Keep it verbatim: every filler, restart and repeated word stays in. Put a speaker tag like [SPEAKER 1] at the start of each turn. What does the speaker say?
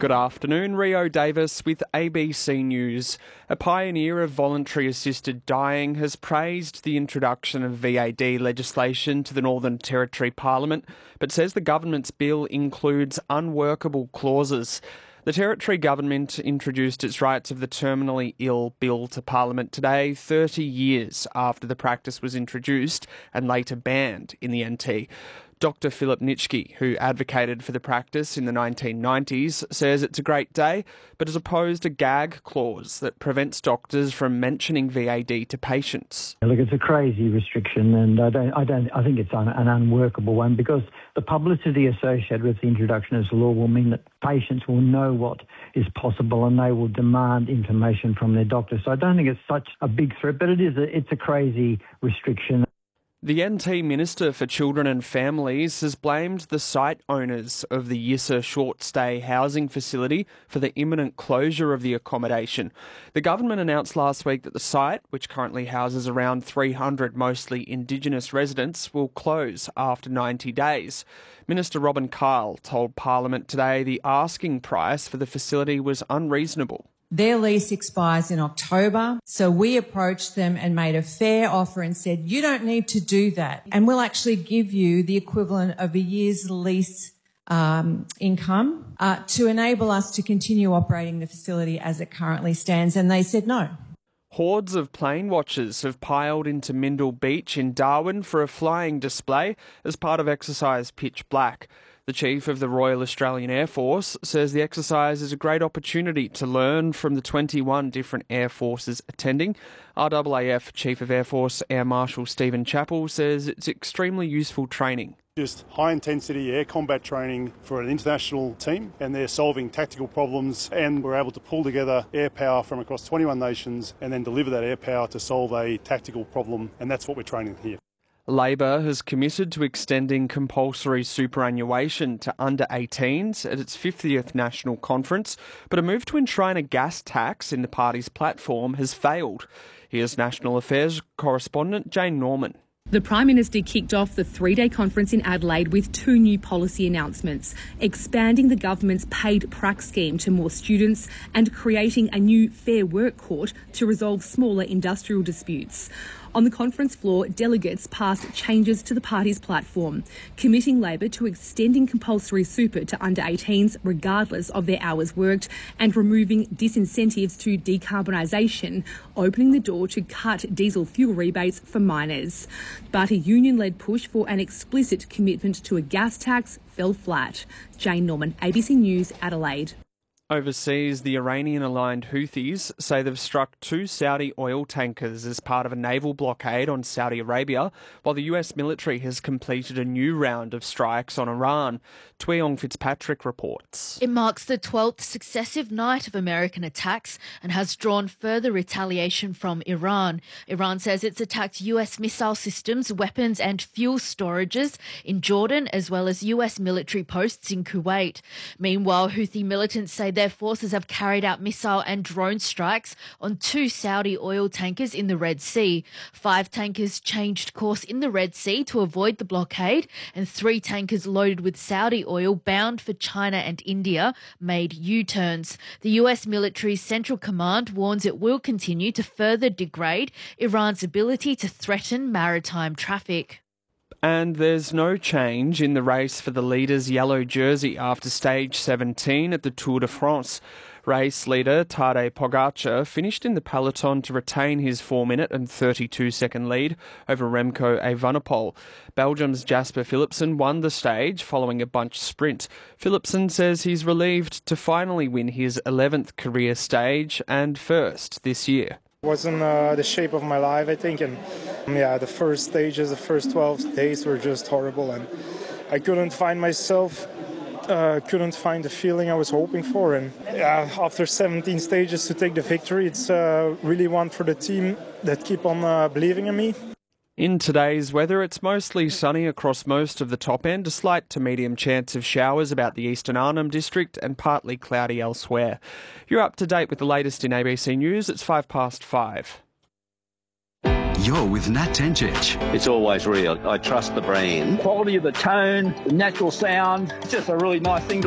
[SPEAKER 1] Good afternoon, Rio Davis with A B C News. A pioneer of voluntary assisted dying has praised the introduction of V A D legislation to the Northern Territory Parliament, but says the government's bill includes unworkable clauses. The Territory Government introduced its Rights of the Terminally Ill Bill to Parliament today, thirty years after the practice was introduced and later banned in the N T. Doctor Philip Nitschke, who advocated for the practice in the nineteen nineties, says it's a great day, but has opposed a gag clause that prevents doctors from mentioning V A D to patients.
[SPEAKER 2] Look, it's a crazy restriction, and I don't, I don't, I think it's an, an unworkable one, because the publicity associated with the introduction of this law will mean that patients will know what is possible and they will demand information from their doctor. So I don't think it's such a big threat, but it is. A, it's a crazy restriction.
[SPEAKER 1] The N T Minister for Children and Families has blamed the site owners of the Yissa short stay housing facility for the imminent closure of the accommodation. The government announced last week that the site, which currently houses around three hundred mostly Indigenous residents, will close after ninety days. Minister Robin Kyle told Parliament today the asking price for the facility was unreasonable.
[SPEAKER 3] Their lease expires in October, so we approached them and made a fair offer and said, you don't need to do that, and we'll actually give you the equivalent of a year's lease um, income uh, to enable us to continue operating the facility as it currently stands, and they said no.
[SPEAKER 1] Hordes of plane watchers have piled into Mindil Beach in Darwin for a flying display as part of exercise Pitch Black. The Chief of the Royal Australian Air Force says the exercise is a great opportunity to learn from the twenty-one different air forces attending. R A A F Chief of Air Force Air Marshal Stephen Chappell says it's extremely useful training.
[SPEAKER 4] Just high-intensity air combat training for an international team, and they're solving tactical problems, and we're able to pull together air power from across twenty-one nations and then deliver that air power to solve a tactical problem, and that's what we're training here.
[SPEAKER 1] Labor has committed to extending compulsory superannuation to under eighteens at its fiftieth National Conference, but a move to enshrine a gas tax in the party's platform has failed. Here's National Affairs correspondent Jane Norman.
[SPEAKER 5] The Prime Minister kicked off the three-day conference in Adelaide with two new policy announcements, expanding the government's paid prac scheme to more students and creating a new Fair Work Court to resolve smaller industrial disputes. On the conference floor, delegates passed changes to the party's platform, committing Labor to extending compulsory super to under eighteens regardless of their hours worked and removing disincentives to decarbonisation, opening the door to cut diesel fuel rebates for miners. But a union-led push for an explicit commitment to a gas tax fell flat. Jane Norman, A B C News, Adelaide.
[SPEAKER 1] Overseas, the Iranian-aligned Houthis say they've struck two Saudi oil tankers as part of a naval blockade on Saudi Arabia, while the U S military has completed a new round of strikes on Iran. Tweong Fitzpatrick reports.
[SPEAKER 6] It marks the twelfth successive night of American attacks and has drawn further retaliation from Iran. Iran says it's attacked U S missile systems, weapons and fuel storages in Jordan, as well as U S military posts in Kuwait. Meanwhile, Houthi militants say their forces have carried out missile and drone strikes on two Saudi oil tankers in the Red Sea. Five tankers changed course in the Red Sea to avoid the blockade, and three tankers loaded with Saudi oil bound for China and India made U-turns. The U S military's Central Command warns it will continue to further degrade Iran's ability to threaten maritime traffic.
[SPEAKER 1] And there's no change in the race for the leader's yellow jersey after stage seventeen at the Tour de France. Race leader Tadej Pogacar finished in the peloton to retain his four minute and thirty-two second lead over Remco Evenepoel. Belgium's Jasper Philipsen won the stage following a bunch sprint. Philipsen says he's relieved to finally win his eleventh career stage and first this year.
[SPEAKER 7] It wasn't uh, the shape of my life, I think, and yeah, the first stages, the first twelve days were just horrible, and I couldn't find myself, uh, couldn't find the feeling I was hoping for, and yeah, after seventeen stages to take the victory, it's uh, really one for the team that keep on uh, believing in me.
[SPEAKER 1] In today's weather, it's mostly sunny across most of the top end, a slight to medium chance of showers about the eastern Arnhem district and partly cloudy elsewhere. You're up to date with the latest in A B C News. It's five past five.
[SPEAKER 8] You're with Nat Tencic.
[SPEAKER 9] It's always real. I trust the brand.
[SPEAKER 10] Quality of the tone, the natural sound, it's just a really nice thing to